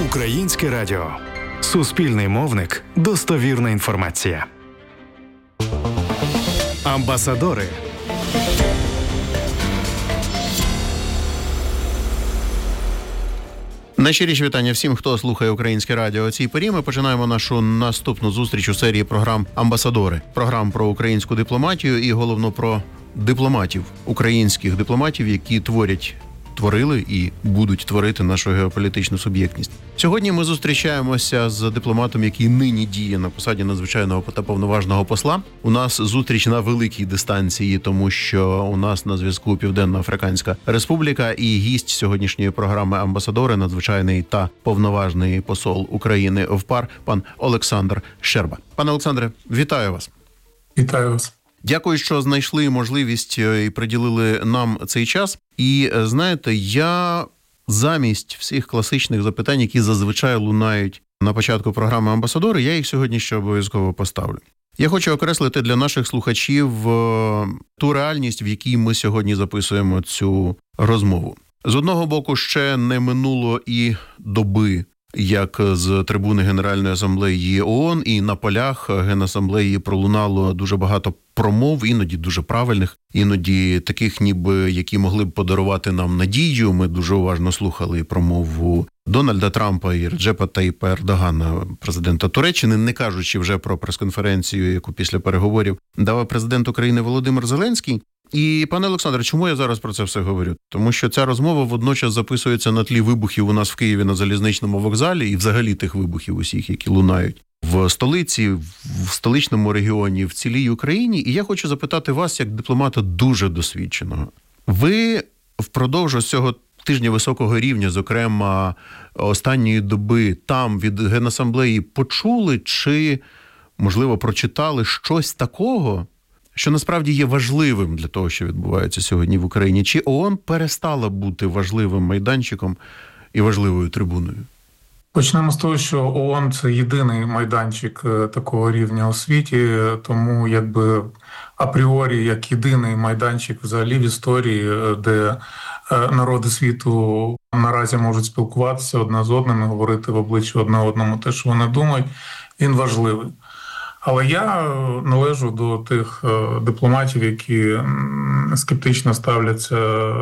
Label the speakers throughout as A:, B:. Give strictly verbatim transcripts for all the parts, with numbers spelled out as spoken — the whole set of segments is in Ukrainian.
A: Українське радіо. Суспільний мовник. Достовірна інформація. Амбасадори.
B: Найщиріші вітання всім, хто слухає Українське радіо. У цій порі ми починаємо нашу наступну зустріч у серії програм «Амбасадори». Програм про українську дипломатію і, головно, про дипломатів, українських дипломатів, які творять, творили і будуть творити нашу геополітичну суб'єктність. Сьогодні ми зустрічаємося з дипломатом, який нині діє на посаді надзвичайного та повноважного посла. У нас зустріч на великій дистанції, тому що у нас на зв'язку Південно-Африканська Республіка і гість сьогоднішньої програми «Амбасадори», надзвичайний та повноважний посол України в ПАР, пан Олександр Щерба. Пане Олександре, вітаю вас.
C: Вітаю вас.
B: Дякую, що знайшли можливість і приділили нам цей час. І, знаєте, я замість всіх класичних запитань, які зазвичай лунають на початку програми «Амбасадори», я їх сьогодні ще обов'язково поставлю. Я хочу окреслити для наших слухачів ту реальність, в якій ми сьогодні записуємо цю розмову. З одного боку, ще не минуло і доби, як з трибуни Генеральної асамблеї ООН і на полях Генасамблеї пролунало дуже багато промов, іноді дуже правильних, іноді таких, ніби, які могли б подарувати нам надію. Ми дуже уважно слухали промову Дональда Трампа і Реджепа Тайпа Ердогана, президента Туреччини, не кажучи вже про прес-конференцію, яку після переговорів дав президент України Володимир Зеленський. І, пане Олександре, чому я зараз про це все говорю? Тому що ця розмова водночас записується на тлі вибухів у нас в Києві на залізничному вокзалі і взагалі тих вибухів усіх, які лунають в столиці, в столичному регіоні, в цілій Україні. І я хочу запитати вас, як дипломата дуже досвідченого. Ви впродовж ось цього тижня високого рівня, зокрема останньої доби, там від Генасамблеї почули чи, можливо, прочитали щось такого, що насправді є важливим для того, що відбувається сьогодні в Україні? Чи ООН перестала бути важливим майданчиком і важливою трибуною?
C: Почнемо з того, що ООН – це єдиний майданчик такого рівня у світі, тому якби апріорі, як єдиний майданчик взагалі в історії, де народи світу наразі можуть спілкуватися одне з одним і говорити в обличчя одне одному те, що вони думають, він важливий. Але я належу до тих дипломатів, які скептично ставляться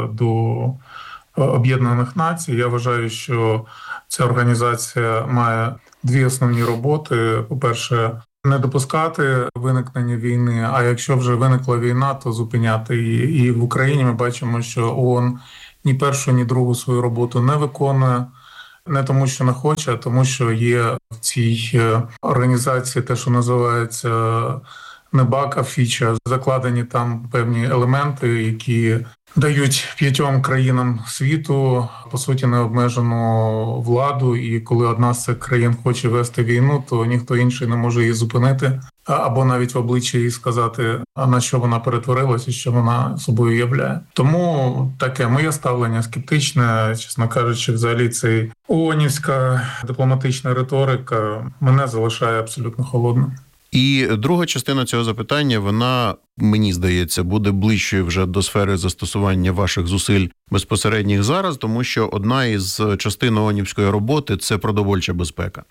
C: до Об'єднаних Націй. Я вважаю, що ця організація має дві основні роботи. По-перше, не допускати виникнення війни, а якщо вже виникла війна, то зупиняти її. І в Україні ми бачимо, що ООН ні першу, ні другу свою роботу не виконує. Не тому, що не хоче, а тому, що є в цій організації те, що називається не баг, а фіча. Закладені там певні елементи, які дають п'ятьом країнам світу, по суті, необмежену владу. І коли одна з цих країн хоче вести війну, то ніхто інший не може її зупинити. Або навіть в обличчя їй сказати, а на що вона перетворилася, що вона собою являє. Тому таке моє ставлення скептичне, чесно кажучи, взагалі цей ООНівська дипломатична риторика мене залишає абсолютно холодним.
B: І друга частина цього запитання, вона, мені здається, буде ближчою вже до сфери застосування ваших зусиль безпосередніх зараз, тому що одна із частин ООНівської роботи – це продовольча безпека.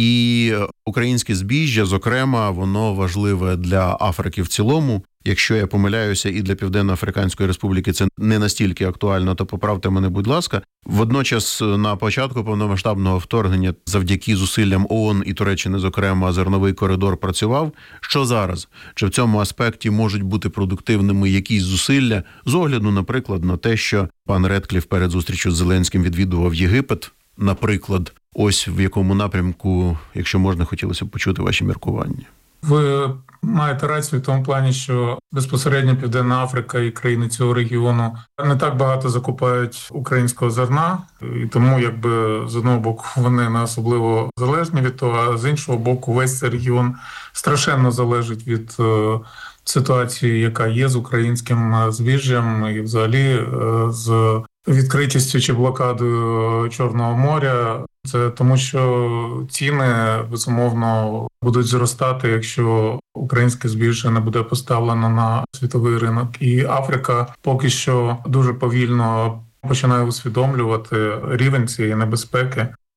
B: І українське збіжжя, зокрема, воно важливе для Африки в цілому. Якщо я помиляюся, і для Південно-Африканської Республіки це не настільки актуально, то поправте мене, будь ласка. Водночас, на початку повномасштабного вторгнення, завдяки зусиллям ООН і Туреччини, зокрема, зерновий коридор працював. Що зараз? Чи в цьому аспекті можуть бути продуктивними якісь зусилля? З огляду, наприклад, на те, що пан Редкліф перед зустрічю з Зеленським відвідував Єгипет, наприклад. Ось в якому напрямку, якщо можна, хотілося б почути ваші міркування.
C: Ви маєте рацію в тому плані, що безпосередньо Південна Африка і країни цього регіону не так багато закупають українського зерна, і тому якби з одного боку вони не особливо залежні від того, а з іншого боку весь цей регіон страшенно залежить від ситуації, яка є з українським збіжжям і взагалі з відкритістю чи блокадою Чорного моря. Це тому, що ціни, безумовно, будуть зростати, якщо українське збіжжя не буде поставлено на світовий ринок. І Африка поки що дуже повільно починає усвідомлювати рівень цієї небезпеки.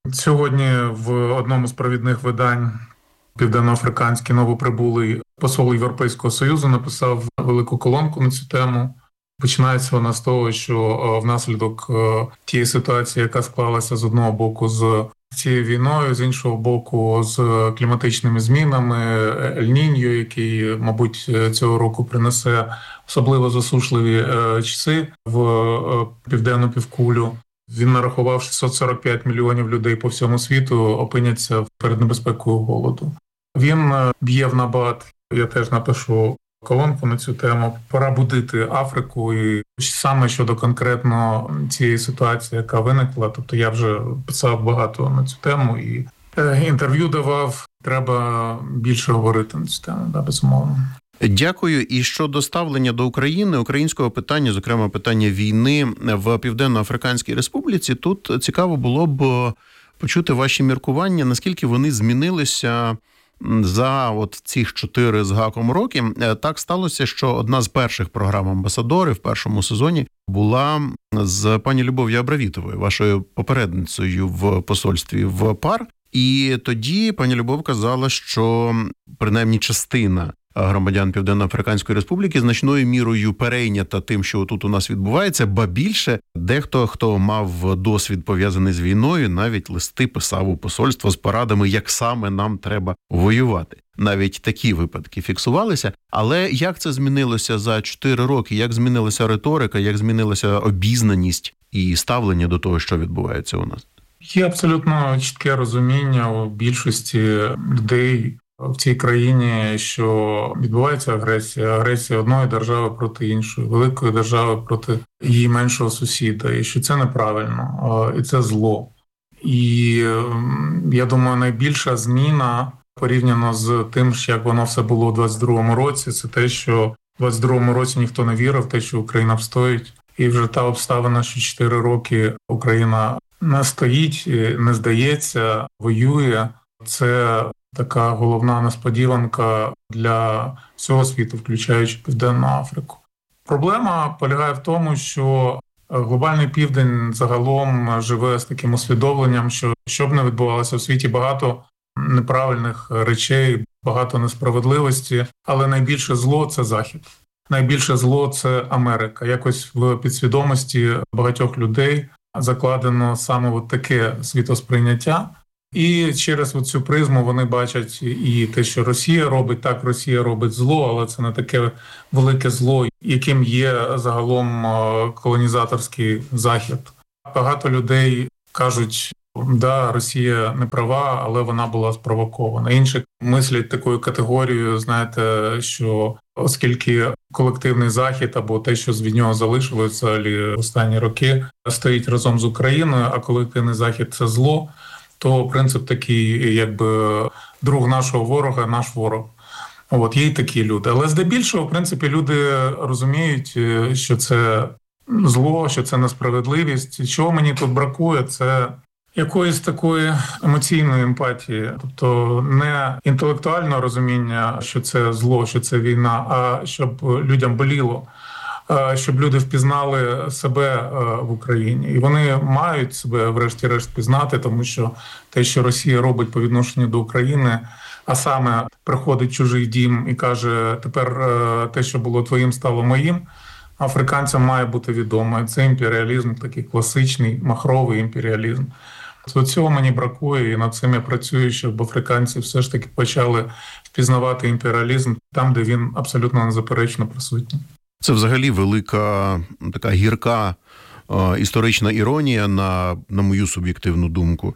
C: Сьогодні в одному з провідних видань південноафриканський новоприбулий посол Європейського Союзу написав велику колонку на цю тему. Починається вона з того, що внаслідок тієї ситуації, яка склалася з одного боку з цією війною, з іншого боку з кліматичними змінами, Ель-Ніньо, який, мабуть, цього року принесе особливо засушливі часи в південну півкулю. Він нарахував шістсот сорок п'ять мільйонів людей по всьому світу опиняться перед небезпекою голоду. Він б'є в набат, я теж напишу колонку на цю тему. Пора будити Африку, і саме щодо конкретно цієї ситуації, яка виникла. Тобто я вже писав багато на цю тему і інтерв'ю давав. Треба більше говорити на цю тему, да, безумовно.
B: Дякую. І щодо ставлення до України, українського питання, зокрема питання війни в Південно-Африканській Республіці, тут цікаво було б почути ваші міркування, наскільки вони змінилися за от цих чотири з гаком роки. Так сталося, що одна з перших програм «Амбасадори» в першому сезоні була з пані Любов'ю Абравітовою, вашою попередницею в посольстві в ПАР. І тоді пані Любов казала, що принаймні частина громадян Південно-Африканської Республіки значною мірою перейнята тим, що тут у нас відбувається, ба більше дехто, хто мав досвід пов'язаний з війною, навіть листи писав у посольство з порадами, як саме нам треба воювати. Навіть такі випадки фіксувалися. Але як це змінилося за чотири роки? Як змінилася риторика, як змінилася обізнаність і ставлення до того, що відбувається у нас?
C: Є абсолютно чітке розуміння у більшості людей в цій країні, що відбувається агресія. Агресія одної держави проти іншої, великої держави проти її меншого сусіда. І що це неправильно, і це зло. І я думаю, найбільша зміна порівняно з тим, як воно все було у двадцять другому році, це те, що в двадцять другому році ніхто не вірив в те, що Україна встоїть. І вже та обставина, що чотири роки Україна не стоїть, не здається, воює, це така головна несподіванка для всього світу, включаючи Південну Африку. Проблема полягає в тому, що глобальний південь загалом живе з таким усвідомленням, що що б не відбувалося в світі, багато неправильних речей, багато несправедливості, але найбільше зло – це Захід. Найбільше зло – це Америка. Якось в підсвідомості багатьох людей закладено саме от таке світосприйняття. І через цю призму вони бачать і те, що Росія робить, так, Росія робить зло, але це не таке велике зло, яким є загалом колонізаторський Захід. Багато людей кажуть, да, Росія не права, але вона була спровокована. Інші мислять такою категорією, знаєте, що оскільки колективний Захід або те, що від нього залишилось взагалі в останні роки, стоїть разом з Україною, а колективний Захід – це зло, то принцип такий, якби друг нашого ворога – наш ворог. От, є й такі люди. Але здебільшого, в принципі, люди розуміють, що це зло, що це несправедливість. Чого мені тут бракує – це якоїсь такої емоційної емпатії, тобто не інтелектуального розуміння, що це зло, що це війна, а щоб людям боліло, щоб люди впізнали себе в Україні. І вони мають себе врешті-решт впізнати, тому що те, що Росія робить по відношенню до України, а саме приходить чужий дім і каже, тепер те, що було твоїм, стало моїм, африканцям має бути відомо. Це імперіалізм, такий класичний, махровий імперіалізм. От цього мені бракує, і над цим я працюю, щоб африканці все ж таки почали впізнавати імперіалізм там, де він абсолютно незаперечно присутній.
B: Це взагалі велика, така гірка е, історична іронія, на, на мою суб'єктивну думку,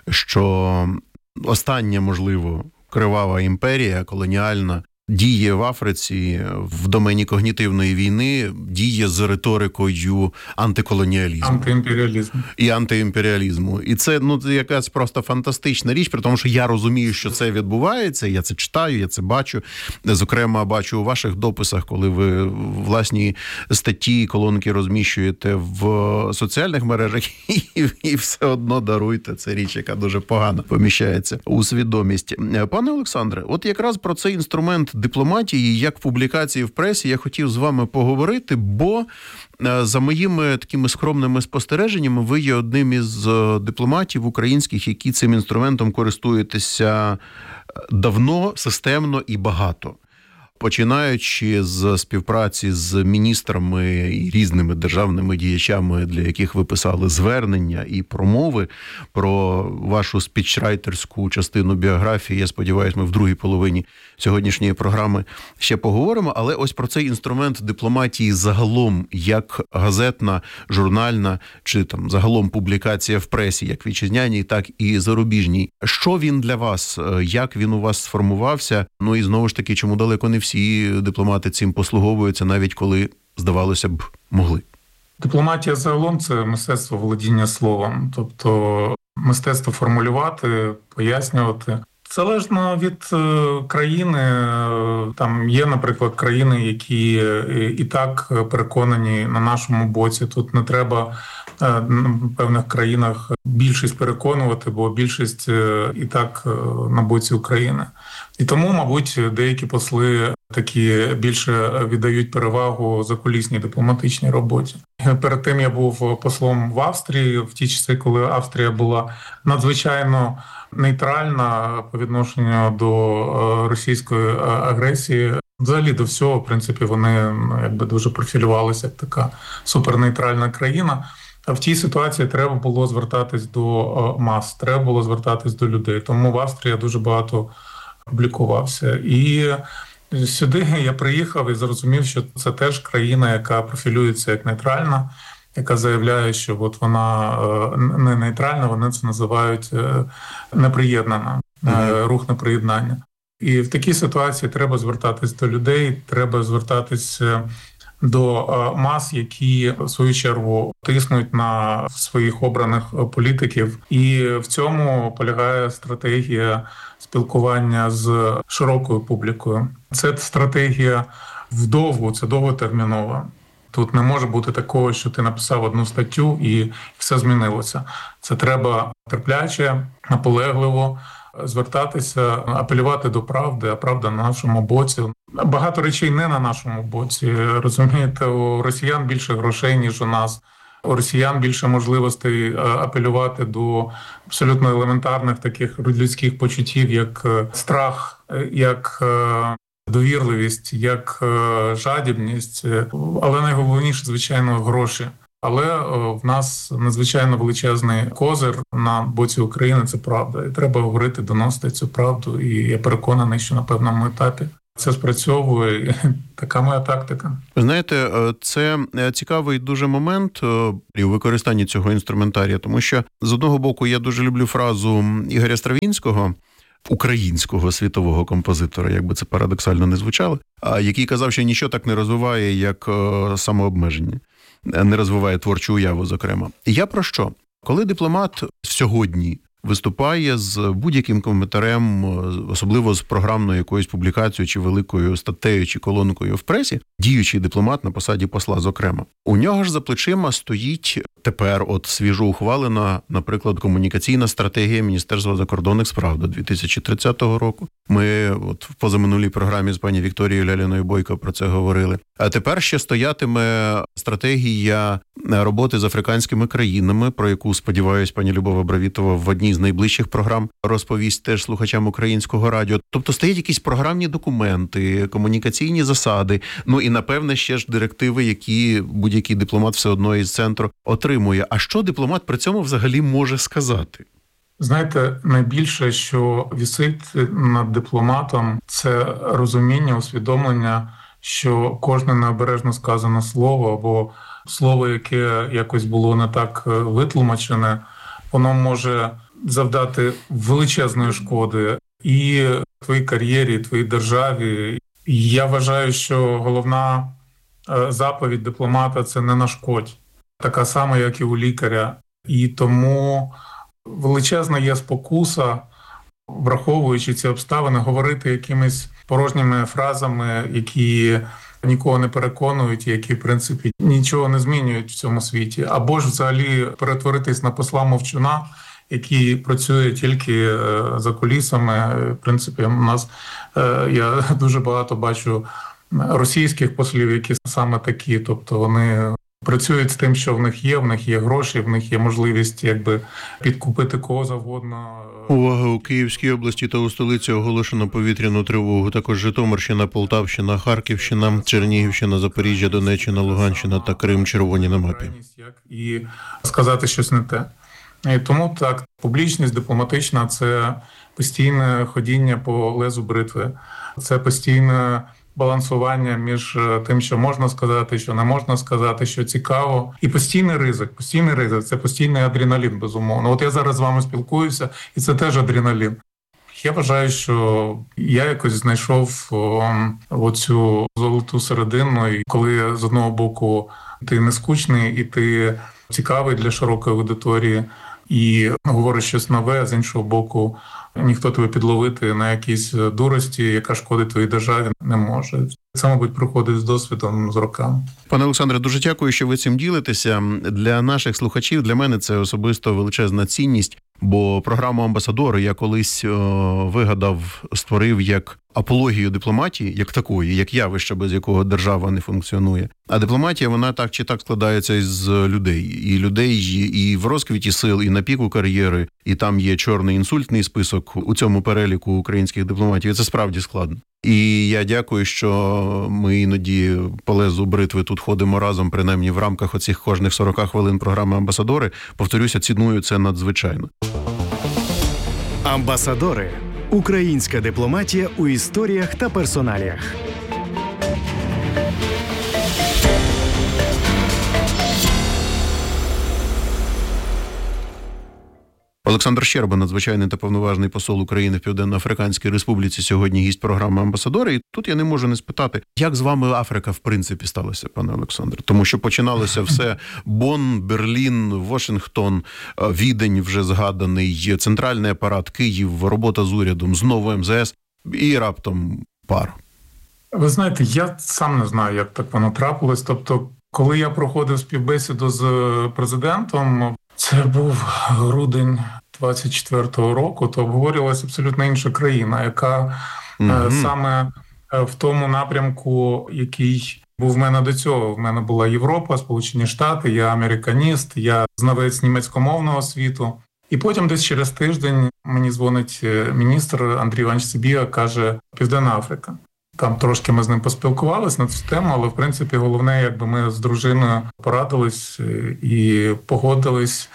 B: що остання, можливо, кривава імперія колоніальна діє в Африці в домені когнітивної війни, діє з риторикою антиколоніалізму.
C: Антиімперіалізму.
B: І антиімперіалізму. І це, ну, якась просто фантастична річ, при тому, що я розумію, що це відбувається, я це читаю, я це бачу. Зокрема, бачу у ваших дописах, коли ви власні статті, колонки розміщуєте в соціальних мережах, і, і все одно даруйте. Це річ, яка дуже погано поміщається у свідомість. Пане Олександре, от якраз про цей інструмент дипломатії, як публікації в пресі, я хотів з вами поговорити, бо за моїми такими скромними спостереженнями, ви є одним із дипломатів українських, які цим інструментом користуєтеся давно, системно і багато. Починаючи з співпраці з міністрами і різними державними діячами, для яких ви писали звернення і промови про вашу спічрайтерську частину біографії, я сподіваюся, ми в другій половині сьогоднішньої програми ще поговоримо, але ось про цей інструмент дипломатії загалом, як газетна, журнальна, чи там загалом публікація в пресі, як вітчизняній, так і зарубіжній. Що він для вас, як він у вас сформувався? Ну і знову ж таки, чому далеко не всі дипломати цим послуговуються, навіть коли, здавалося б, могли?
C: Дипломатія загалом – це мистецтво володіння словом, тобто мистецтво формулювати, пояснювати. Залежно від країни, там є, наприклад, країни, які і так переконані на нашому боці. Тут не треба в певних країнах більшість переконувати, бо більшість і так на боці України. І тому, мабуть, деякі посли такі більше віддають перевагу закулісній дипломатичній роботі. Перед тим я був послом в Австрії, в ті часи, коли Австрія була надзвичайно нейтральна по відношенню до російської агресії. Взагалі до всього, в принципі, вони ну, якби дуже профілювалися як така супернейтральна країна. А в тій ситуації треба було звертатись до мас, треба було звертатись до людей. Тому в Австрії я дуже багато публікувався. І сюди я приїхав і зрозумів, що це теж країна, яка профілюється як нейтральна, яка заявляє, що от вона не нейтральна, вони це називають неприєднана, mm-hmm. рух неприєднання. І в такій ситуації треба звертатись до людей, треба звертатись до мас, які в свою чергу тиснуть на своїх обраних політиків. І в цьому полягає стратегія спілкування з широкою публікою. Це стратегія вдовгу, це довготермінова. Тут не може бути такого, що ти написав одну статтю і все змінилося. Це треба терпляче, наполегливо звертатися, апелювати до правди, а правда на нашому боці. Багато речей не на нашому боці. Розумієте, у росіян більше грошей, ніж у нас. У росіян більше можливостей апелювати до абсолютно елементарних таких людських почуттів, як страх, як довірливість, як жадібність. Але найголовніше, звичайно, гроші. Але в нас надзвичайно величезний козир на боці України – це правда. І треба говорити, доносити цю правду. І я переконаний, що на певному етапі це спрацьовує. Така моя тактика.
B: Ви знаєте, це цікавий дуже момент у використанні цього інструментарія, тому що, з одного боку, я дуже люблю фразу Ігоря Стравінського, українського світового композитора, як би це парадоксально не звучало, який казав, що нічого так не розвиває, як самообмеження. Не розвиває творчу уяву, зокрема. І я про що? Коли дипломат сьогодні виступає з будь-яким коментарем, особливо з програмною якоюсь публікацією чи великою статтею чи колонкою в пресі, діючий дипломат на посаді посла, зокрема, у нього ж за плечима стоїть тепер от свіжо ухвалена, наприклад, комунікаційна стратегія Міністерства закордонних справ до дві тисячі тридцятого року. Ми от в позаминулій програмі з пані Вікторією Ляліною Бойко про це говорили. А тепер ще стоятиме стратегія роботи з африканськими країнами, про яку, сподіваюсь, пані Любова Бравітова в одній з найближчих програм розповість теж слухачам Українського радіо. Тобто стоять якісь програмні документи, комунікаційні засади, ну і, напевне, ще ж директиви, які будь-який дипломат все одно із центру отримує. А що дипломат при цьому взагалі може сказати?
C: Знаєте, найбільше, що висить над дипломатом, це розуміння, усвідомлення, що кожне необережно сказане слово або слово, яке якось було не так витлумачене, воно може завдати величезної шкоди і твоїй кар'єрі, і твоїй державі. І я вважаю, що головна заповідь дипломата – це не нашкодь. Така сама, як і у лікаря. І тому величезна є спокуса, враховуючи ці обставини, говорити якимись порожніми фразами, які нікого не переконують, які, в принципі, нічого не змінюють в цьому світі. Або ж взагалі перетворитись на посла мовчуна, який працює тільки за кулісами. В принципі, у нас я дуже багато бачу російських послів, які саме такі, тобто вони працюють з тим, що в них є, в них є гроші, в них є можливість якби підкупити кого завгодно.
B: Увага! У Київській області та у столиці оголошено повітряну тривогу. Також Житомирщина, Полтавщина, Харківщина, Чернігівщина, Запоріжжя, Донеччина, Луганщина та Крим червоні на мапі.
C: І сказати щось не те. І тому так, публічність дипломатична – це постійне ходіння по лезу бритви, це постійне балансування між тим, що можна сказати, що не можна сказати, що цікаво. І постійний ризик, постійний ризик – це постійний адреналін, безумовно. От я зараз з вами спілкуюся, і це теж адреналін. Я вважаю, що я якось знайшов оцю золоту середину, і коли з одного боку ти не скучний, і ти цікавий для широкої аудиторії, і говориш щось нове, а з іншого боку ніхто тебе підловити на якійсь дурості, яка шкодить твоїй державі, не може. Це, мабуть, приходить з досвідом, з роками.
B: Пане Олександре, дуже дякую, що ви цим ділитеся. Для наших слухачів, для мене це особисто величезна цінність, бо програму «Амбасадори» я колись о, вигадав, створив як апологію дипломатії, як такої, як явище, без якого держава не функціонує. А дипломатія, вона так чи так складається із людей. І людей і в розквіті сил, і на піку кар'єри, і там є чорний інсультний список у цьому переліку українських дипломатів. І це справді складно. І я дякую, що ми іноді по лезу бритви тут ходимо разом, принаймні в рамках оцих кожних сорок хвилин програми «Амбасадори». Повторюся, ціную це надзвичайно.
A: Амбасадори. Українська дипломатія у історіях та персоналіях.
B: Олександр Щерба, надзвичайний та повноважний посол України в Південно-Африканській Республіці, сьогодні гість програми «Амбасадори». І тут я не можу не спитати, як з вами Африка в принципі сталася, пане Олександре? Тому що починалося все Бонн, Берлін, Вашингтон, Відень вже згаданий, центральний апарат, Київ, робота з урядом, знову ем зе ес і раптом пар.
C: Ви знаєте, я сам не знаю, як так воно трапилось. Тобто, коли я проходив співбесіду з президентом, це був грудень двадцять четвертого року, то обговорювалася абсолютно інша країна, яка mm-hmm. саме в тому напрямку, який був в мене до цього. В мене була Європа, Сполучені Штати, я американіст, я знавець німецькомовного світу. І потім десь через тиждень мені дзвонить міністр Андрій Іванович Сибіга, каже, Південна Африка. Там трошки ми з ним поспілкувалися на цю тему, але, в принципі, головне, якби ми з дружиною порадились і погодились,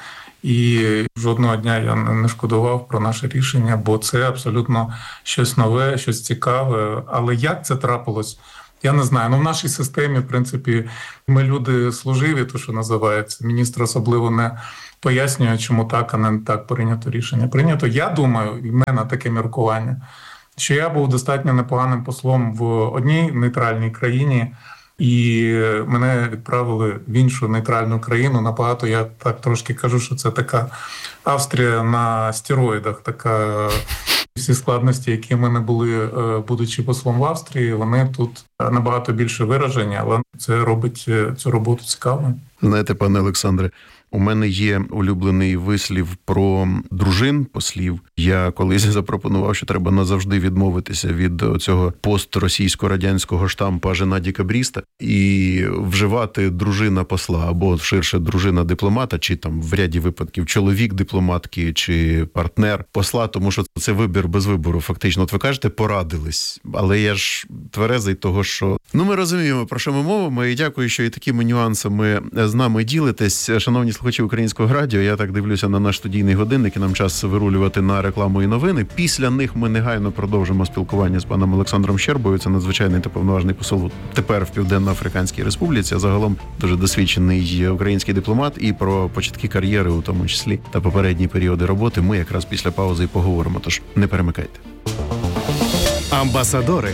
C: і жодного дня я не шкодував про наше рішення, бо це абсолютно щось нове, щось цікаве. Але як це трапилось, я не знаю. Ну, в нашій системі, в принципі, ми люди служиві, то, що називається. Міністр особливо не пояснює, чому так, а не так прийнято рішення. Прийнято, я думаю, і в мене таке міркування, що я був достатньо непоганим послом в одній нейтральній країні, і мене відправили в іншу нейтральну країну. Набагато, я так трошки кажу, що це така Австрія на стероїдах, така всі складності, які в мене були, будучи послом в Австрії, вони тут набагато більше виражені, але це робить цю роботу цікавою.
B: Знаєте, пане Олександре, у мене є улюблений вислів про дружин послів. Я колись запропонував, що треба назавжди відмовитися від цього постросійсько-радянського штампа «жена декабріста» і вживати дружина посла, або ширше дружина дипломата, чи там в ряді випадків чоловік дипломатки, чи партнер посла, тому що це вибір без вибору. Фактично, от ви кажете, порадились. Але я ж тверезий того, що... Ну, ми розуміємо, про що ми мовимо, і дякую, що і такими нюансами з нами ділитесь. Шановні слухачі Українського радіо, я так дивлюся на наш студійний годинник, і нам час вирулювати на рекламу і новини. Після них ми негайно продовжимо спілкування з паном Олександром Щербою. Це надзвичайний та повноважний посол тепер в Південно-Африканській Республіці, а загалом дуже досвідчений український дипломат, і про початки кар'єри у тому числі та попередні періоди роботи ми якраз після паузи і поговоримо. Тож не перемикайте.
A: Амбасадори.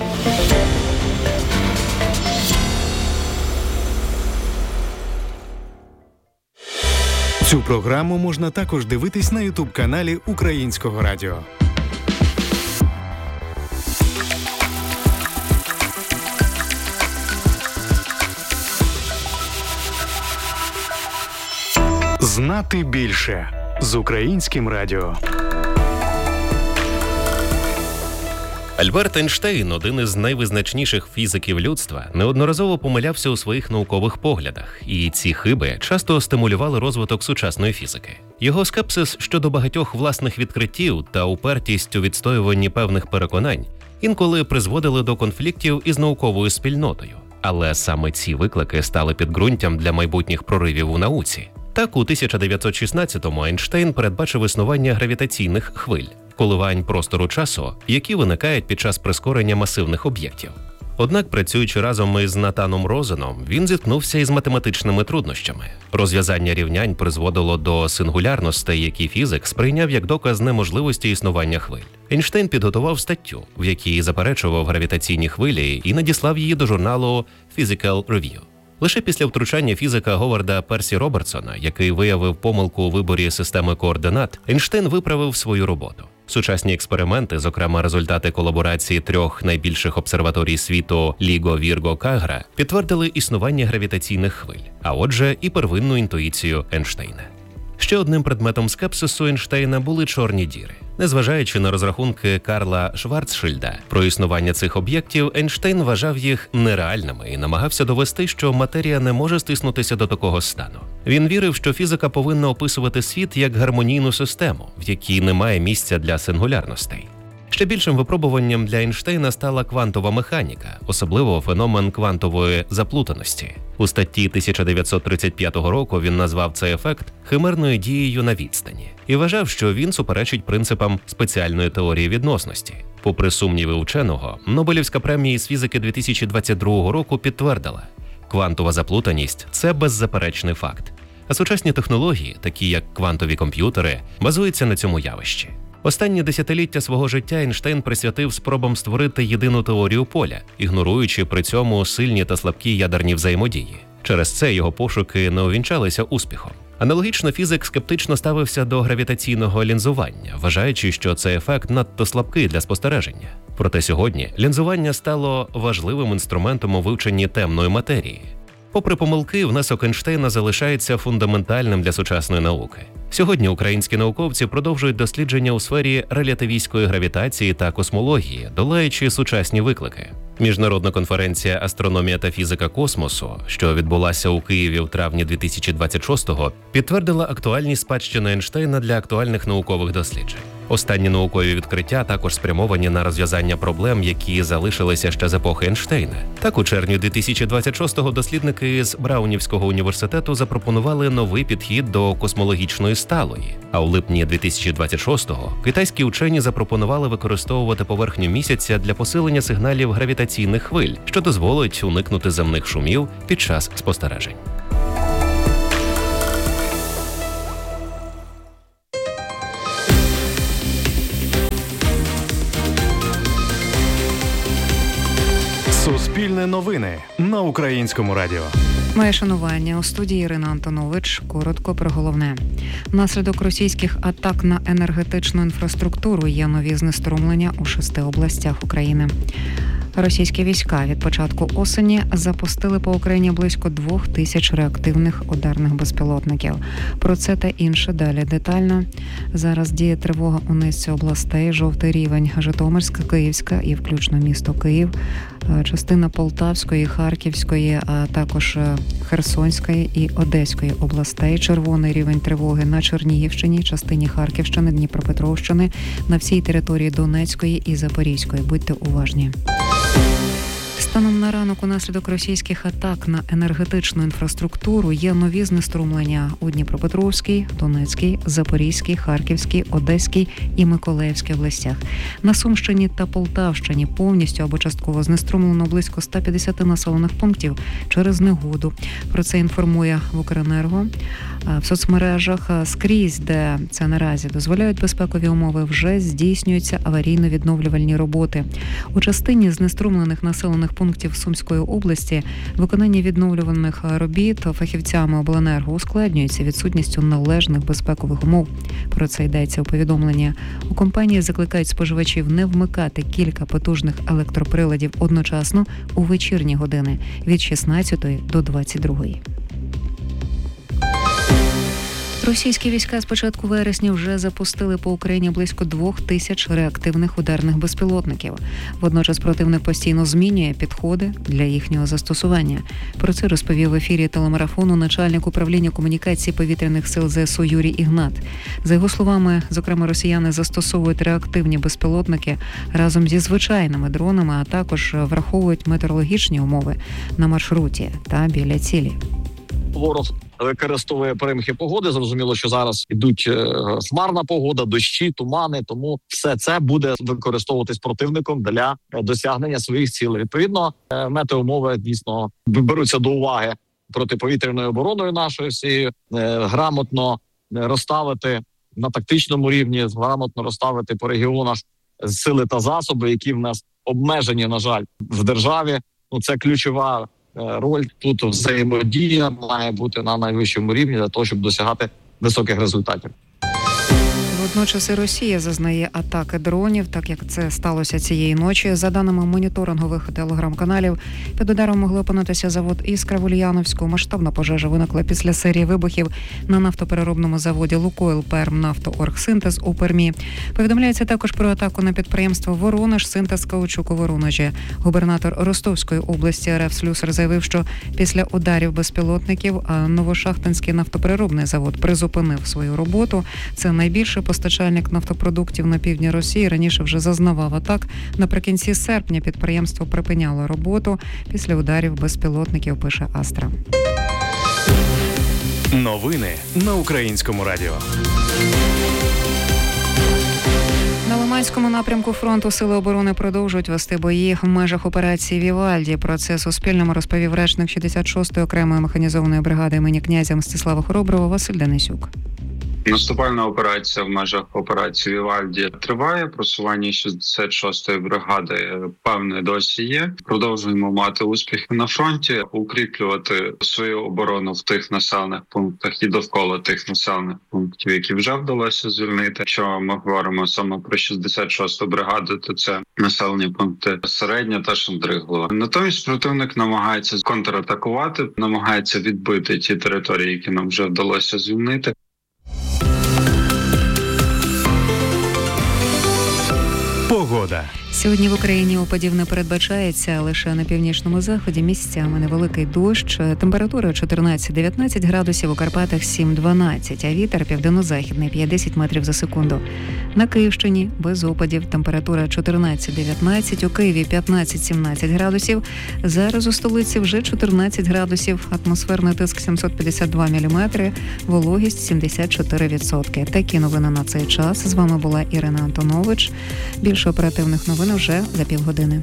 A: Цю програму можна також дивитись на ютуб-каналі Українського радіо. Знати більше. з Українським радіо.
D: Альберт Ейнштейн, один із найвизначніших фізиків людства, неодноразово помилявся у своїх наукових поглядах, і ці хиби часто стимулювали розвиток сучасної фізики. Його скепсис щодо багатьох власних відкриттів та упертість у відстоюванні певних переконань інколи призводили до конфліктів із науковою спільнотою. Але саме ці виклики стали підґрунтям для майбутніх проривів у науці. Так, у тисяча дев'ятсот шістнадцятому Ейнштейн передбачив існування гравітаційних хвиль – коливань простору-часу, які виникають під час прискорення масивних об'єктів. Однак, працюючи разом із Натаном Розеном, він зіткнувся із математичними труднощами. Розв'язання рівнянь призводило до сингулярностей, які фізик сприйняв як доказ неможливості існування хвиль. Ейнштейн підготував статтю, в якій заперечував гравітаційні хвилі і надіслав її до журналу Physical Review. Лише після втручання фізика Говарда Персі Робертсона, який виявив помилку у виборі системи координат, Ейнштейн виправив свою роботу. Сучасні експерименти, зокрема результати колаборації трьох найбільших обсерваторій світу Ліго, Вірго, Кагра, підтвердили існування гравітаційних хвиль, а отже і первинну інтуїцію Ейнштейна. Ще одним предметом скепсису Ейнштейна були чорні діри. Незважаючи на розрахунки Карла Шварцшильда про існування цих об'єктів, Ейнштейн вважав їх нереальними і намагався довести, що матерія не може стиснутися до такого стану. Він вірив, що фізика повинна описувати світ як гармонійну систему, в якій немає місця для сингулярностей. Ще більшим випробуванням для Ейнштейна стала квантова механіка, особливо феномен квантової заплутаності. У статті тисяча дев'ятсот тридцять п'ятого року він назвав цей ефект химерною дією на відстані і вважав, що він суперечить принципам спеціальної теорії відносності. Попри сумніви ученого, Нобелівська премія з фізики дві тисячі двадцять другого року підтвердила – квантова заплутаність – це беззаперечний факт. А сучасні технології, такі як квантові комп'ютери, базуються на цьому явищі. Останні десятиліття свого життя Ейнштейн присвятив спробам створити єдину теорію поля, ігноруючи при цьому сильні та слабкі ядерні взаємодії. Через це його пошуки не увінчалися успіхом. Аналогічно фізик скептично ставився до гравітаційного лінзування, вважаючи, що цей ефект надто слабкий для спостереження. Проте сьогодні лінзування стало важливим інструментом у вивченні темної матерії. Попри помилки, внесок Ейнштейна залишається фундаментальним для сучасної науки. Сьогодні українські науковці продовжують дослідження у сфері релятивістської гравітації та космології, долаючи сучасні виклики. Міжнародна конференція «Астрономія та фізика космосу», що відбулася у Києві в травні дві тисячі двадцять шостого, підтвердила актуальність спадщини Ейнштейна для актуальних наукових досліджень. Останні наукові відкриття також спрямовані на розв'язання проблем, які залишилися ще з епохи Ейнштейна. Так, у червні дві тисячі двадцять шостого дослідники з Браунівського університету запропонували новий підхід до космологічної сталої. А у липні дві тисячі двадцять шостого китайські учені запропонували використовувати поверхню місяця для посилення сигналів гравітаційних хвиль, що дозволить уникнути земних шумів під час спостережень.
A: Суспільне новини на Українському радіо.
E: Моє шанування. У студії Ірина Антонович. Коротко про головне. Внаслідок російських атак на енергетичну інфраструктуру є нові знеструмлення у шести областях України. Російські війська від початку осені запустили по Україні близько двох тисяч реактивних ударних безпілотників. Про це та інше далі детально. Зараз діє тривога у низці областей. Жовтий рівень – Житомирська, Київська і включно місто Київ, частина Полтавської, Харківської, а також Херсонської і Одеської областей. Червоний рівень тривоги на Чернігівщині, частині Харківщини, Дніпропетровщини, на всій території Донецької і Запорізької. Будьте уважні. Станом на ранок унаслідок російських атак на енергетичну інфраструктуру є нові знеструмлення у Дніпропетровській, Донецькій, Запорізькій, Харківській, Одеській і Миколаївській областях. На Сумщині та Полтавщині повністю або частково знеструмлено близько ста п'ятдесяти населених пунктів через негоду. Про це інформує Укренерго. В соцмережах скрізь, де це наразі дозволяють безпекові умови, вже здійснюються аварійно-відновлювальні роботи. У частині знеструмлених населених пунктів Сумської області виконання відновлювальних робіт фахівцями обленерго ускладнюється відсутністю належних безпекових умов. Про це йдеться у повідомленні. У компанії закликають споживачів не вмикати кілька потужних електроприладів одночасно у вечірні години від шістнадцятої до двадцять другої. Російські війська з початку вересня вже запустили по Україні близько двох тисяч реактивних ударних безпілотників. Водночас противник постійно змінює підходи для їхнього застосування. Про це розповів в ефірі телемарафону начальник управління комунікації повітряних сил ЗСУ Юрій Ігнат. За його словами, зокрема, росіяни застосовують реактивні безпілотники разом зі звичайними дронами, а також враховують метеорологічні умови на маршруті та біля цілі.
F: Ворог використовує перемихи погоди. Зрозуміло, що зараз йдуть хмарна погода, дощі, тумани. Тому все це буде використовуватись противником для досягнення своїх цілей. Відповідно, метеоумови дійсно беруться до уваги протиповітряною обороною нашою всією, грамотно розставити на тактичному рівні, грамотно розставити по регіонах сили та засоби, які в нас обмежені, на жаль, в державі. Ну, це ключова роль. Тут взаємодія має бути на найвищому рівні для того, щоб досягати високих результатів.
E: Водночас і Росія зазнає атаки дронів, так як це сталося цієї ночі. За даними моніторингових телеграм-каналів, під ударом могли опинитися завод «Іскра» в Ульяновську. Масштабна пожежа виникла після серії вибухів на нафтопереробному заводі «Лукойл Пермнафтооргсинтез» у Пермі. Повідомляється також про атаку на підприємство «Воронеж Синтез каучуку у Воронежі». Губернатор Ростовської області РФ Слюсар заявив, що після ударів безпілотників Новошахтинський нафтопереробний завод призупинив свою роботу. Це найбільше постачальник нафтопродуктів на півдні Росії, раніше вже зазнавав атак. Наприкінці серпня підприємство припиняло роботу після ударів безпілотників, пише Астра.
A: Новини на Українському радіо.
E: На Лиманському напрямку фронту Сили оборони продовжують вести бої в межах операції «Вівальді». Про це Суспільному розповів речник шістдесят шостої окремої механізованої бригади імені князя Мстислава Хороброго Василь Денисюк.
G: Наступальна операція в межах операції «Вівальді» триває. Просування шістдесят шостої бригади певне досі є. Продовжуємо мати успіхи на фронті, укріплювати свою оборону в тих населених пунктах і довкола тих населених пунктів, які вже вдалося звільнити. Якщо ми говоримо саме про шістдесят шосту бригаду, то це населені пункти Середня та Шандриглова. Натомість противник намагається контратакувати, намагається відбити ті території, які нам вже вдалося звільнити.
A: Погода.
E: Сьогодні в Україні опадів не передбачається, лише на північному заході місцями невеликий дощ. Температура чотирнадцять-дев'ятнадцять градусів, у Карпатах сім-дванадцять, а вітер південно-західний п'ять-десять метрів за секунду. На Київщині без опадів, температура чотирнадцять-дев'ятнадцять, у Києві п'ятнадцять-сімнадцять градусів. Зараз у столиці вже чотирнадцять градусів, атмосферний тиск сімсот п'ятдесят два міліметри, вологість сімдесят чотири відсотки. Такі новини на цей час. З вами була Ірина Антонович. Більше оперативних новин вже за півгодини.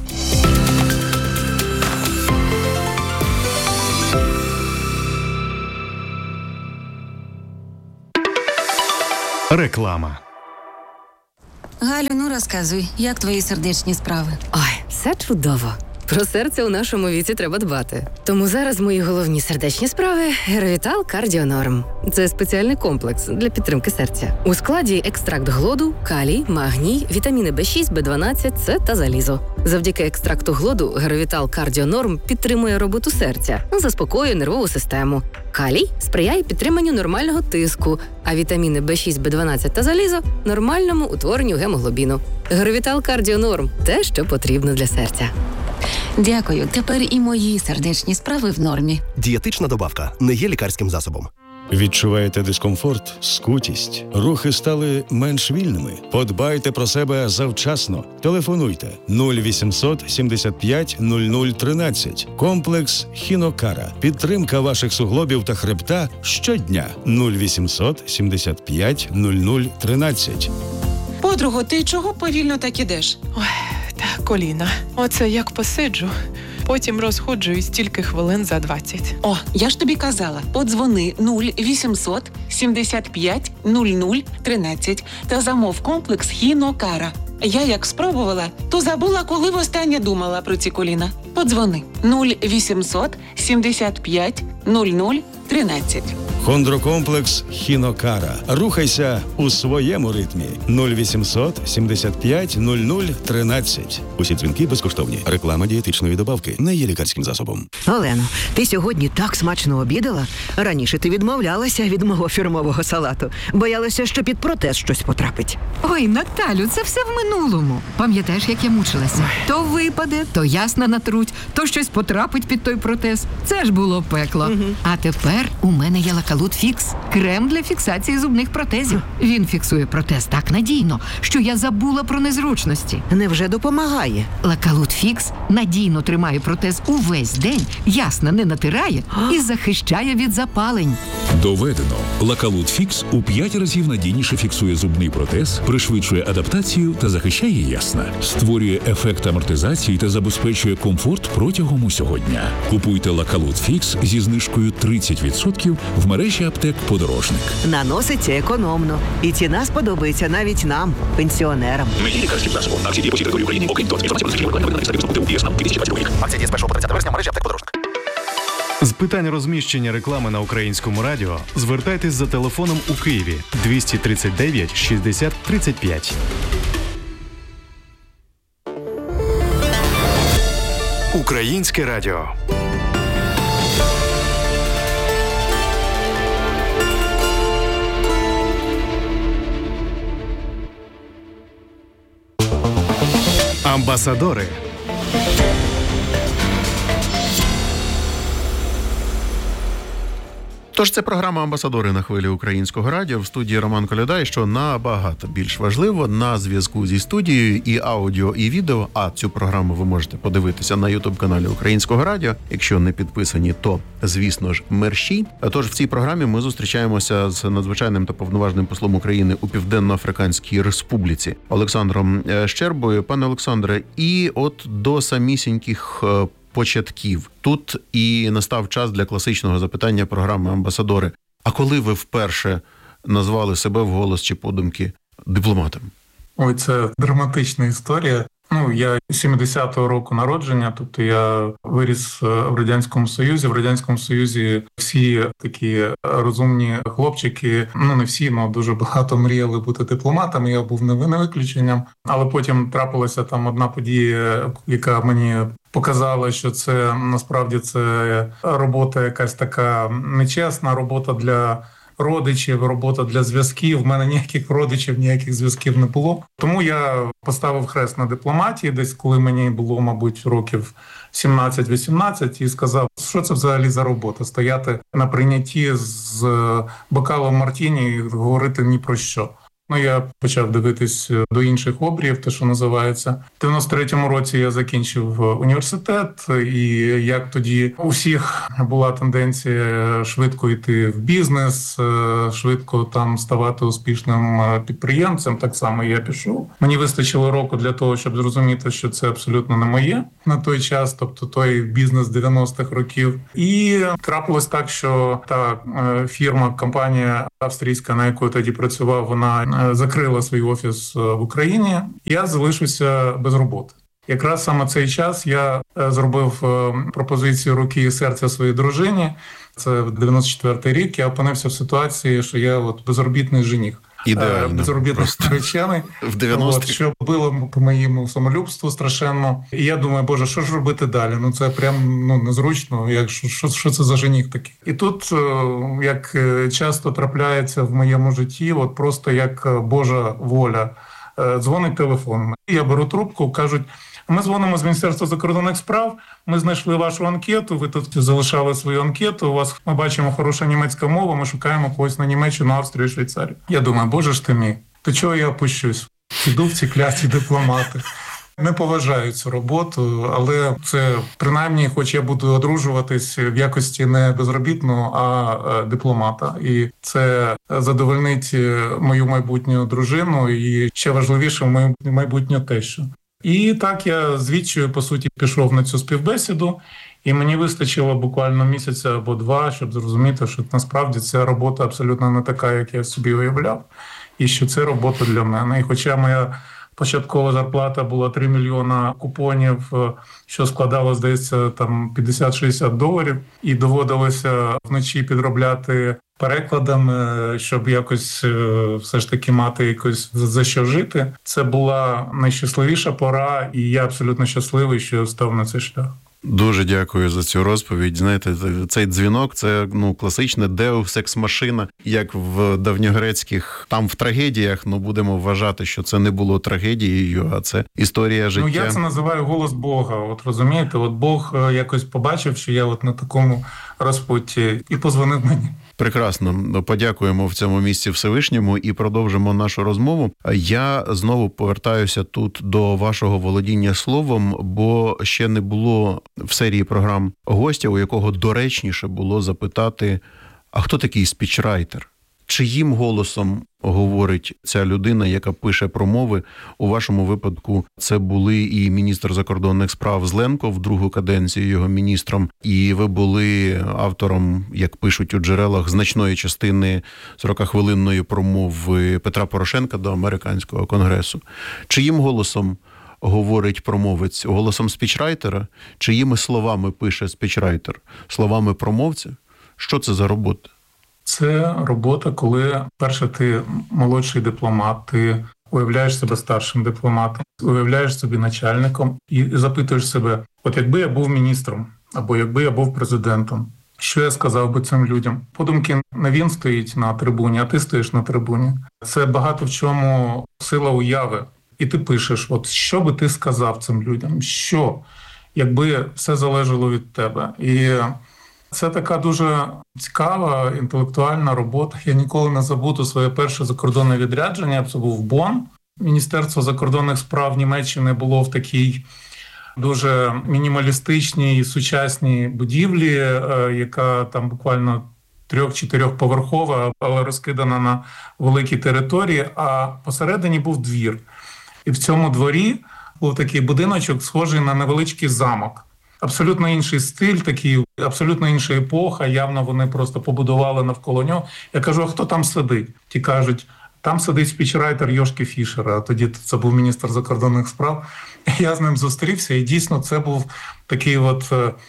A: Реклама.
H: Галю, ну розказуй, як твої сердечні справи?
I: Ой, все чудово. Про серце у нашому віці треба дбати. Тому зараз мої головні сердечні справи – Геровітал Кардіонорм. Це спеціальний комплекс для підтримки серця. У складі екстракт глоду, калій, магній, вітаміни Б шість, Б дванадцять, С та залізо. Завдяки екстракту глоду Геровітал Кардіонорм підтримує роботу серця, заспокоює нервову систему. Калій сприяє підтриманню нормального тиску, а вітаміни Б шість, Б дванадцять та залізо – нормальному утворенню гемоглобіну. Геровітал Кардіонорм – те, що потрібно для серця.
H: Дякую. Тепер і мої сердечні справи в нормі.
J: Дієтична добавка не є лікарським засобом.
K: Відчуваєте дискомфорт, скутість? Рухи стали менш вільними? Подбайте про себе завчасно. Телефонуйте нуль вісімсот сімдесят п'ять нуль нуль тринадцять. Комплекс Хінокара. Підтримка ваших суглобів та хребта щодня. нуль вісімсот сімдесят п'ять нуль нуль тринадцять.
L: Подруго, ти чого повільно так ідеш? Ой, та коліна. Оце як посиджу. Потім розходжуюсь тільки хвилин за двадцять.
M: О, я ж тобі казала, подзвони нуль вісімсот сімдесят п'ять нуль нуль тринадцять та замов комплекс Хінокара. Я як спробувала, то забула, коли востаннє думала про ці коліна. Подзвони нуль вісімсот сімдесят п'ять нуль нуль тринадцять.
K: Хондрокомплекс «Хінокара». Рухайся у своєму ритмі. нуль вісімсот сімдесят п'ять нуль нуль тринадцять. Усі дзвінки безкоштовні. Реклама дієтичної добавки не є лікарським засобом.
N: Олено, ти сьогодні так смачно обідала. Раніше ти відмовлялася від мого фірмового салату. Боялася, що під протез щось потрапить.
O: Ой, Наталю, це все в минулому. Пам'ятаєш, як я мучилася? То випаде, то ясно натруть, то щось потрапить під той протез. Це ж було пекло. Угу. А тепер у мене є Лакалут Фікс. Крем для фіксації зубних протезів. Він фіксує протез так надійно, що я забула про незручності.
N: Невже допомагає?
O: Лакалут Фікс надійно тримає протез увесь день, ясно не натирає і захищає від запалень.
P: Доведено. Лакалут Фікс у п'ять разів надійніше фіксує зубний протез, пришвидшує адаптацію та захищає ясна. Створює ефект амортизації та забезпечує комфорт протягом усього дня. Купуйте Лакалут Фікс зі знижкою тридцять відсотків в мережі аптек «Подорожник».
N: Наноситься економно. І ціна сподобається навіть нам, пенсіонерам.
P: Не є лікарським засобом. Акції діє по всій території України. Окрім того, інформація про закріплення виконання на сайті ДІС на дві тисячі двадцятого рік.
J: Акція діє з першого по тридцяте вересня в мережі аптек «Подорожник».
A: З питань розміщення реклами на Українському радіо звертайтесь за телефоном у Києві двісті тридцять дев'ять шістдесят тридцять п'ять. Українське радіо. Амбасадори.
B: Тож це програма «Амбасадори» на хвилі Українського радіо. В студії Роман Коляда. І що набагато більш важливо, на зв'язку зі студією і аудіо, і відео, а цю програму ви можете подивитися на ютуб-каналі Українського радіо. Якщо не підписані, то, звісно ж, мерщій. Тож в цій програмі ми зустрічаємося з надзвичайним та повноважним послом України у Південно-Африканській Республіці Олександром Щербою. Пане Олександре, і от до самісіньких початків. Тут і настав час для класичного запитання програми «Амбасадори». А коли ви вперше назвали себе вголос чи подумки дипломатом?
C: Ой, це драматична історія. Ну, я сімдесятого року народження, тобто я виріс в Радянському Союзі. В Радянському Союзі всі такі розумні хлопчики, ну не всі, але дуже багато мріяли бути дипломатами, я був не виключенням. Але потім трапилася там одна подія, яка мені показала, що це насправді це робота якась така нечесна, робота для родичів, робота для зв'язків. В мене ніяких родичів, ніяких зв'язків не було. Тому я поставив хрест на дипломатії, десь коли мені було, мабуть, років сімнадцять-вісімнадцять, і сказав, що це взагалі за робота, стояти на прийнятті з бокалом мартіні і говорити ні про що. Ну, я почав дивитись до інших обріїв, те, що називається. В дев'яносто третьому році я закінчив університет, і як тоді у всіх була тенденція швидко йти в бізнес, швидко там ставати успішним підприємцем, так само я пішов. Мені вистачило року для того, щоб зрозуміти, що це абсолютно не моє на той час, тобто той бізнес дев'яностих років. І трапилось так, що та фірма, компанія австрійська, на яку я тоді працював, вона закрила свій офіс в Україні, я залишився без роботи. Якраз саме цей час я зробив пропозицію руки і серця своїй дружині. Це в дев'яносто четвертий рік. Я опинився в ситуації, що я от безробітний жених.
B: Ідеально.
C: Безробітний наречений.
B: В дев'яностих.
C: Що било по моєму самолюбству страшенно. І я думаю, боже, що ж робити далі? Ну це прям ну незручно. Як що, що, що це за жених такий? І тут, як часто трапляється в моєму житті, от просто як Божа воля, дзвонить телефон. Я беру трубку, кажуть: ми дзвонимо з Міністерства закордонних справ, ми знайшли вашу анкету, ви тут залишали свою анкету, у вас, ми бачимо, хороша німецька мова, ми шукаємо когось на Німеччину, Австрію, Швейцарію. Я думаю, боже ж ти мій, то чого я опущусь? Іду в ці кляті дипломати. Не поважаю цю роботу, але це принаймні, хоч я буду одружуватись в якості не безробітного, а дипломата. І це задовольнить мою майбутню дружину і, ще важливіше, мою майбутню тещу. І так я звідчою, по суті, пішов на цю співбесіду, і мені вистачило буквально місяця або два, щоб зрозуміти, що насправді ця робота абсолютно не така, як я собі уявляв, і що це робота для мене. І хоча моя початкова зарплата була три мільйона купонів, що складало, здається, там п'ятдесят-шістдесят доларів, і доводилося вночі підробляти перекладами, щоб якось все ж таки мати якось за що жити. Це була найщасливіша пора, і я абсолютно щасливий, що став на цей шлях.
B: Дуже дякую за цю розповідь. Знаєте, цей дзвінок – це ну класичне Deus Ex Machina, як в давньогрецьких, там в трагедіях, ну будемо вважати, що це не було трагедією, а це історія життя.
C: Ну я це називаю голос Бога. От розумієте, от Бог якось побачив, що я от на такому розпутті, і позвонив мені.
B: Прекрасно. Подякуємо в цьому місці Всевишньому і продовжимо нашу розмову. Я знову повертаюся тут до вашого володіння словом, бо ще не було в серії програм гостя, у якого доречніше було запитати, а хто такий спічрайтер? Чиїм голосом говорить ця людина, яка пише промови? У вашому випадку це були і міністр закордонних справ Зленко в другу каденцію його міністром, і ви були автором, як пишуть у джерелах, значної частини сорокахвилинної промови Петра Порошенка до американського конгресу. Чиїм голосом говорить промовець? Голосом спічрайтера? Чиїми словами пише спічрайтер? Словами промовця? Що це за робота?
C: Це робота, коли, перше, ти молодший дипломат, ти уявляєш себе старшим дипломатом, уявляєш собі начальником і запитуєш себе, от якби я був міністром, або якби я був президентом, що я сказав би цим людям? Подумки, не він стоїть на трибуні, а ти стоїш на трибуні. Це багато в чому сила уяви. І ти пишеш, от що би ти сказав цим людям? Що? Якби все залежало від тебе. І це така дуже цікава інтелектуальна робота. Я ніколи не забуду своє перше закордонне відрядження. Це був Бонн. Міністерство закордонних справ Німеччини було в такій дуже мінімалістичній сучасній будівлі, яка там буквально трьох-чотирьохповерхова, але розкидана на великій території, а посередині був двір. І в цьому дворі був такий будиночок, схожий на невеличкий замок. Абсолютно інший стиль, такий, абсолютно інша епоха, явно вони просто побудували навколо нього. Я кажу, а хто там сидить? Ті кажуть, там сидить спічрайтер Йошки Фішера, а тоді це був міністр закордонних справ. Я з ним зустрівся, і дійсно це був такий от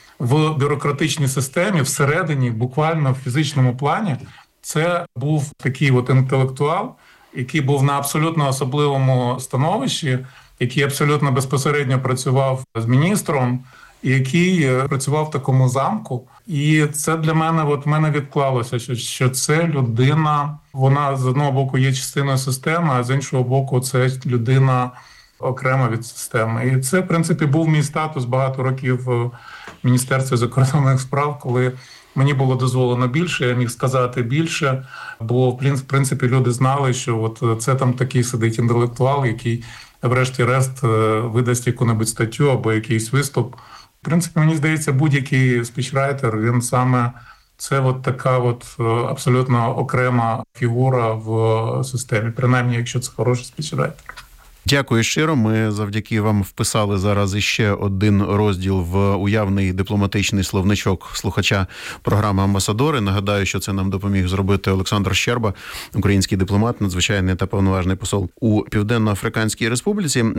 C: в бюрократичній системі, всередині, буквально в фізичному плані, це був такий от інтелектуал, який був на абсолютно особливому становищі, який абсолютно безпосередньо працював з міністром, який працював в такому замку. І це для мене, от в мене відклалося, що, що це людина, вона з одного боку є частиною системи, а з іншого боку це людина окрема від системи. І це, в принципі, був мій статус багато років в Міністерстві закордонних справ, коли мені було дозволено більше, я міг сказати більше, бо, в принципі, люди знали, що от це там такий сидить інтелектуал, який, врешті-решт, видасть яку-небудь статтю або якийсь виступ. В принципі, мені здається, будь-який спічрайтер, він саме це от така от абсолютно окрема фігура в системі, принаймні, якщо це хороший спічрайтер.
B: Дякую щиро. Ми завдяки вам вписали зараз іще один розділ в уявний дипломатичний словничок слухача програми «Амбасадори». Нагадаю, що це нам допоміг зробити Олександр Щерба, український дипломат, надзвичайний та повноважний посол у Південно-Африканській Республіці.